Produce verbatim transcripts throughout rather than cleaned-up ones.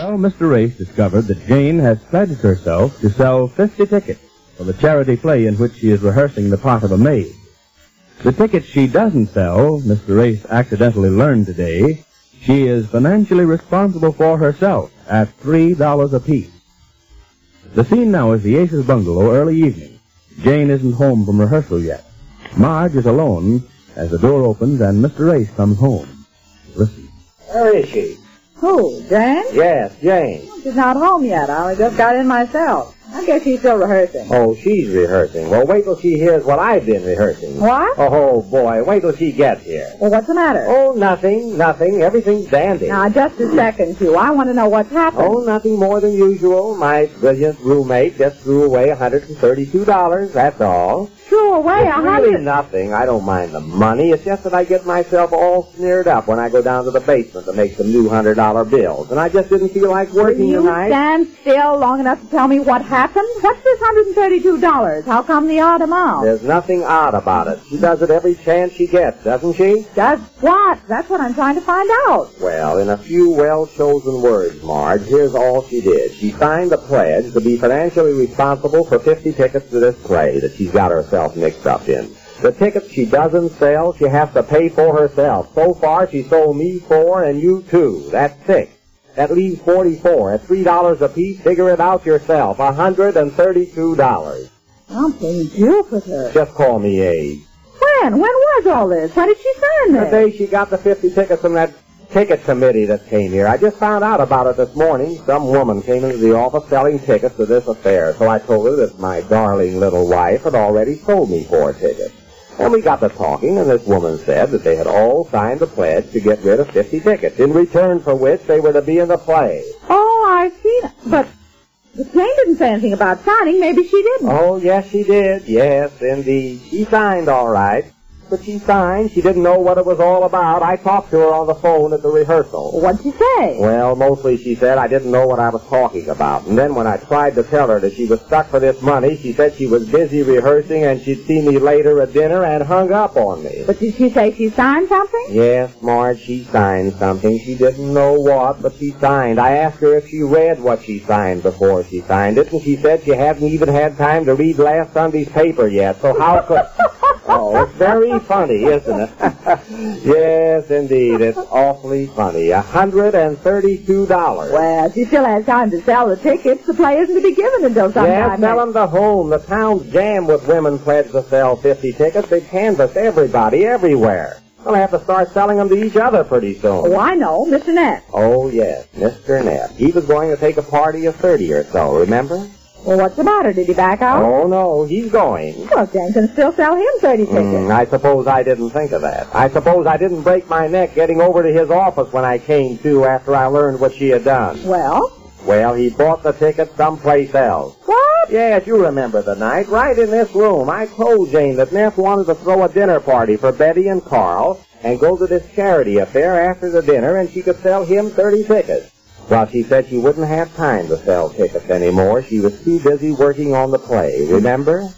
Well, Mister Race discovered that Jane has pledged herself to sell fifty tickets for the charity play in which she is rehearsing the part of a maid. The tickets she doesn't sell, Mister Race accidentally learned today, she is financially responsible for herself at three dollars apiece. The scene now is the Aces bungalow early evening. Jane isn't home from rehearsal yet. Marge is alone as the door opens and Mister Race comes home. Listen. Where is she? Who, Jane? Yes, Jane. She's not home yet. I only just got in myself. I guess she's still rehearsing. Oh, she's rehearsing. Well, wait till she hears what I've been rehearsing. What? Oh, boy, wait till she gets here. Well, what's the matter? Oh, nothing, nothing. Everything's dandy. Now, just a second, Hugh. I want to know what's happened. Oh, nothing more than usual. My brilliant roommate just threw away one hundred thirty-two dollars, that's all. Threw away a It's hundred... really nothing. I don't mind the money. It's just that I get myself all smeared up when I go down to the basement to make some new one hundred dollar bills. And I just didn't feel like working Will you tonight. stand still long enough to tell me what happened? What's this one hundred thirty-two dollars? How come the odd amount? There's nothing odd about it. She does it every chance she gets, doesn't she? Does what? That's what I'm trying to find out. Well, in a few well-chosen words, Marge, here's all she did. She signed a pledge to be financially responsible for fifty tickets to this play that she's got herself mixed up in. The tickets she doesn't sell, she has to pay for herself. So far, she sold me four and you two. That's six. That leaves forty-four. At three dollars apiece, figure it out yourself. one hundred thirty-two dollars. Something deals with her. Just call me Abe. When? When was all this? When did she sign The this? day she got the fifty tickets from that ticket committee that came here. I just found out about it this morning. Some woman came into the office selling tickets to this affair. So I told her that my darling little wife had already sold me four tickets. And we got to talking, and this woman said that they had all signed a pledge to get rid of fifty tickets, in return for which they were to be in the play. Oh, I see. But Jane didn't say anything about signing. Maybe she didn't. Oh, yes, she did. Yes, indeed. She signed all right. But she signed. She didn't know what it was all about. I talked to her on the phone at the rehearsal. What'd she say? Well, mostly she said I didn't know what I was talking about. And then when I tried to tell her that she was stuck for this money, she said she was busy rehearsing and she'd see me later at dinner and hung up on me. But did she say she signed something? Yes, Marge, she signed something. She didn't know what, but she signed. I asked her if she read what she signed before she signed it, and she said she hadn't even had time to read last Sunday's paper yet, so how could... Oh, it's very funny, isn't it? Yes, indeed, it's awfully funny. one hundred thirty-two dollars. Well, she still has time to sell the tickets. The play isn't to be given until sometime. Yes, sell them to whom? The town's jammed with women pledged to sell fifty tickets. They canvass everybody, everywhere. We'll have to start selling them to each other pretty soon. Oh, I know. Mister Neff. Oh, yes, Mister Neff. He was going to take a party of thirty or so, remember? Well, what's the matter? Did he back out? Oh, no, he's going. Well, Jane can still sell him thirty tickets. Mm, I suppose I didn't think of that. I suppose I didn't break my neck getting over to his office when I came to after I learned what she had done. Well? Well, he bought the ticket someplace else. What? Yes, you remember the night. Right in this room. I told Jane that Neff wanted to throw a dinner party for Betty and Carl and go to this charity affair after the dinner, and she could sell him thirty tickets. Well, she said she wouldn't have time to sell tickets anymore. She was too busy working on the play. Remember?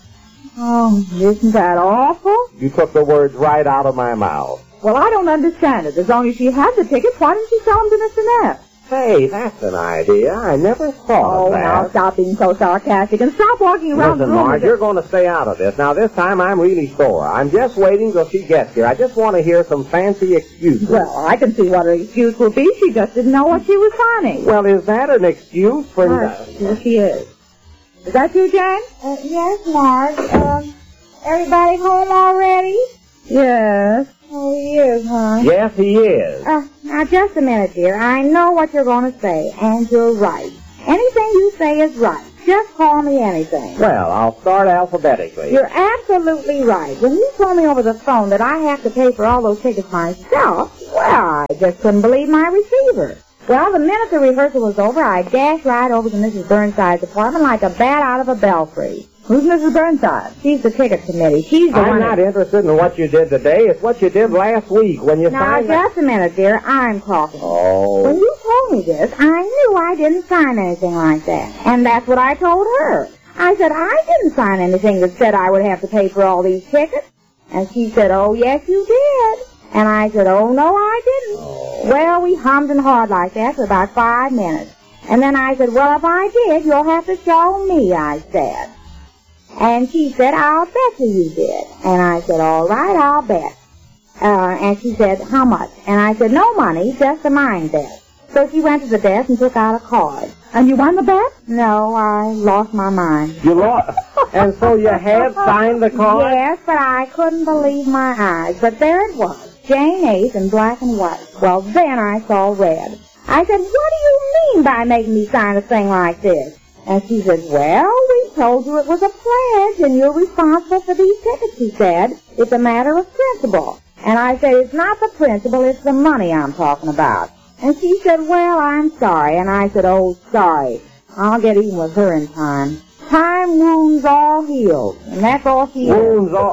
Oh, isn't that awful? You took the words right out of my mouth. Well, I don't understand it. As long as she has the tickets, why didn't she sell them to Mister Neff? Hey, that's an idea. I never thought Oh, of that. now stop being so sarcastic and stop walking around Listen, the room. Marge, with you're going to stay out of this. Now, this time I'm really sore. I'm just waiting till she gets here. I just want to hear some fancy excuses. Well, I can see what her excuse will be. She just didn't know what she was signing. Well, is that an excuse for... Marge, here she is. Is that you, Jane? Uh, yes, Marge. Um, everybody home already? Yes. Oh, he is, huh? Yes, he is. Uh, now, just a minute, dear. I know what you're going to say, and you're right. Anything you say is right. Just call me anything. Well, I'll start alphabetically. You're absolutely right. When you told me over the phone that I have to pay for all those tickets myself, well, I just couldn't believe my receiver. Well, the minute the rehearsal was over, I dashed right over to Missus Burnside's apartment like a bat out of a belfry. Who's Missus Burnside? She's the ticket committee. She's the I'm one... not that... interested in what you did today. It's what you did last week when you Now, signed... that- just a minute, dear. I'm talking. Oh. When you told me this, I knew I didn't sign anything like that. And that's what I told her. I said I didn't sign anything that said I would have to pay for all these tickets. And she said, oh, yes, you did. And I said, oh, no, I didn't. Oh. Well, we hummed and hawed like that for about five minutes. And then I said, well, if I did, you'll have to show me, I said. And she said, I'll bet you you did. And I said, all right, I'll bet. Uh, and she said, how much? And I said, no money, just a mind bet. So she went to the desk and took out a card. And you won the bet? No, I lost my mind. You lost? And so you had signed the card? Yes, but I couldn't believe my eyes. But there it was, Jane Ace in black and white. Well, then I saw red. I said, what do you mean by making me sign a thing like this? And she said, well, we told you it was a pledge, and you're responsible for these tickets, she said. It's a matter of principle. And I said, it's not the principle, it's the money I'm talking about. And she said, well, I'm sorry. And I said, oh, sorry. I'll get even with her in time. Time wounds all healed. And that's all she is. Wounds all...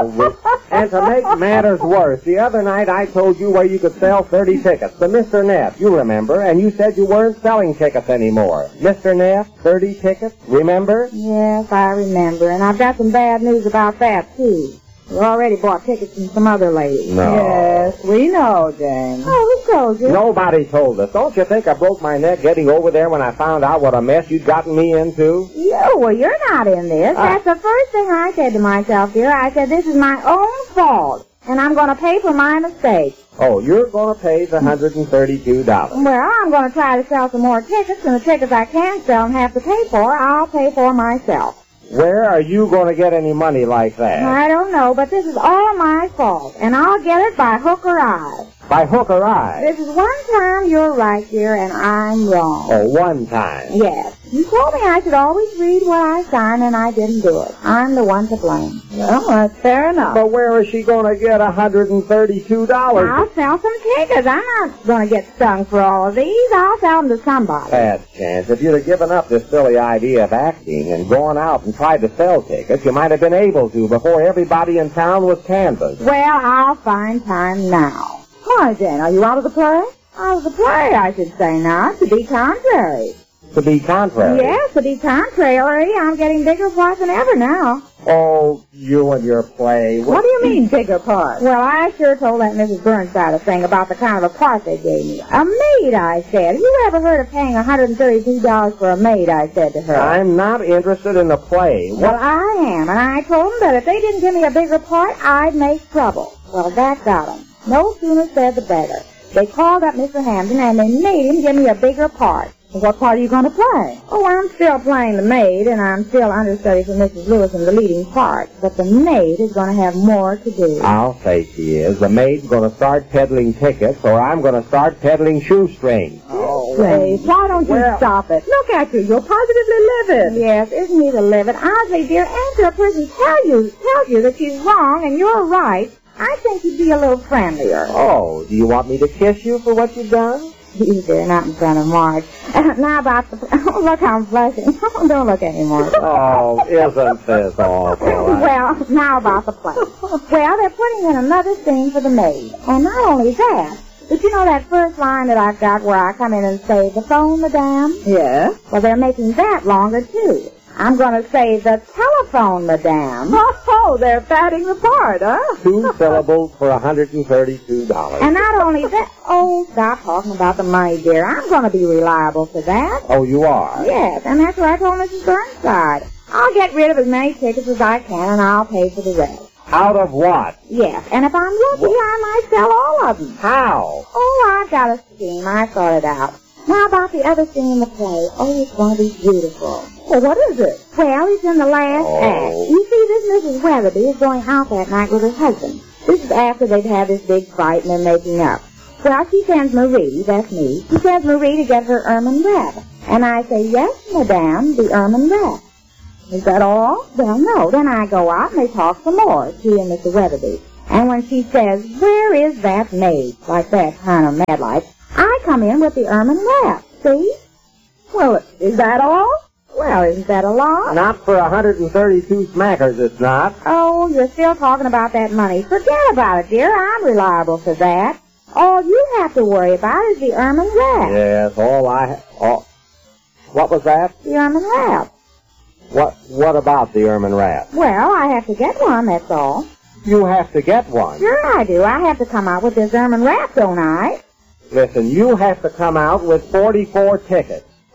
Oh, and to make matters worse, the other night I told you where you could sell thirty tickets. To Mister Neff, you remember, and you said you weren't selling tickets anymore. Mister Neff, thirty tickets, remember? Yes, I remember. And I've got some bad news about that, too. We already bought tickets from some other lady. No. Yes, we know, Jane. Oh, who told you? Nobody told us. Don't you think I broke my neck getting over there when I found out what a mess you'd gotten me into? You? Well, you're not in this. I... That's the first thing I said to myself, dear. I said, this is my own fault, and I'm going to pay for my mistake. Oh, you're going to pay the one hundred thirty-two dollars. Well, I'm going to try to sell some more tickets, and the tickets I can't sell and have to pay for, I'll pay for myself. Where are you going to get any money like that? I don't know, but this is all my fault, and I'll get it by hook or eye. By hook or eye? This is one time you're right, dear, and I'm wrong. Oh, one time. Yes. You told me I should always read what I sign, and I didn't do it. I'm the one to blame. Well, that's fair enough. But where is she going to get one hundred thirty-two dollars? I'll sell some tickets. I'm not going to get stung for all of these. I'll sell them to somebody. Bad chance. If you'd have given up this silly idea of acting and gone out and tried to sell tickets, you might have been able to before everybody in town was canvassed. Well, I'll find time now. Why, Jane, are you out of the play? Out of the play, I should say now, to be contrary. To be contrary? Yes, to be contrary. I'm getting bigger parts than ever now. Oh, you and your play. What do you mean, bigger part? Well, I sure told that Missus Burnside a thing about the kind of a part they gave me. A maid, I said. Have you ever heard of paying one hundred thirty-two dollars for a maid, I said to her. I'm not interested in the play. What? Well, I am, and I told them that if they didn't give me a bigger part, I'd make trouble. Well, that got them. No sooner said the better. They called up Mister Hampton, and they made him give me a bigger part. What part are you going to play? Oh, I'm still playing the maid, and I'm still understudy for Missus Lewis in the leading part. But the maid is going to have more to do. I'll say she is. The maid's going to start peddling tickets, or I'm going to start peddling shoestrings. Oh, Grace, why don't you well, stop it? Look at you. You're positively livid. Yes, isn't he the livid? Honestly, dear, after a person tell you, tells you that she's wrong and you're right, I think you'd be a little friendlier. Oh, do you want me to kiss you for what you've done? You dear, not in front of Marge. Uh, now about the... Oh, look how I'm blushing. Don't look anymore. Oh, isn't this awful? Well, now about the play. Well, they're putting in another scene for the maid. And not only that, but you know that first line that I've got where I come in and say, the phone, madame? Yes? Well, they're making that longer, too. I'm going to say the telephone, madame. Oh, they're fatting the part, huh? Two syllables for one hundred thirty-two dollars. And not only that... Oh, stop talking about the money, dear. I'm going to be reliable for that. Oh, you are? Yes, and that's what I told Missus Burnside. I'll get rid of as many tickets as I can, and I'll pay for the rest. Out of what? Yes, and if I'm lucky, I might sell all of them. How? Oh, I've got a scheme. I thought it out. Now about the other scene in the play. Oh, it's going to be beautiful. Well, what is it? Well, it's in the last Oh. act. You see, this Missus Weatherby is going out that night with her husband. This is after they've had this big fight and they're making up. Well, she sends Marie, that's me, she sends Marie to get her ermine wrap. And I say, yes, madame, the ermine wrap. Is that all? Well, no. Then I go out and they talk some more, she and Mister Weatherby. And when she says, where is that maid, like that kind of mad-like, I come in with the ermine wrap, see? Well, is that all? Well, isn't that a lot? Not for one hundred thirty-two smackers, it's not. Oh, you're still talking about that money. Forget about it, dear. I'm reliable for that. All you have to worry about is the ermine wrap. Yes, all I... All, what was that? The ermine wrap. What What about the ermine wrap? Well, I have to get one, that's all. You have to get one. Sure I do. I have to come out with this ermine wrap, don't I? Listen, you have to come out with forty-four tickets.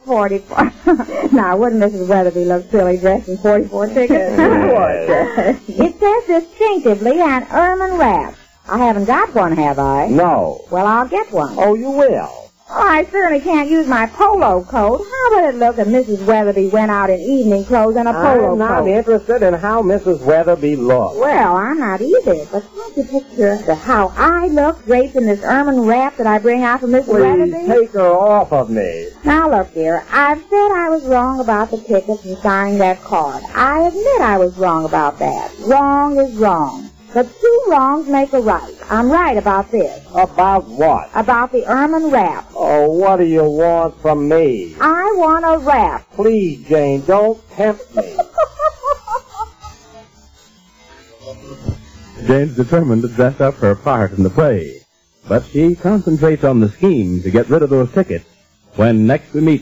forty-four. Now, wouldn't Missus Weatherby look silly dressed in forty-four tickets? It says distinctively an ermine wrap. I haven't got one, have I? No. Well, I'll get one. Oh, you will? Oh, I certainly can't use my polo coat. How would it look if Missus Weatherby went out in evening clothes and a polo I'm not coat? interested in how Missus Weatherby looks. Well, I'm not either, but can't you picture the, how I look draped in this ermine wrap that I bring out from Missus Please Weatherby? take her off of me. Now, look, dear, I've said I was wrong about the tickets and signing that card. I admit I was wrong about that. Wrong is wrong. But two wrongs make a right. I'm right about this. About what? About the ermine wrap. Oh, what do you want from me? I want a wrap. Please, Jane, don't tempt me. Jane's determined to dress up her part in the play, but she concentrates on the scheme to get rid of those tickets when next we meet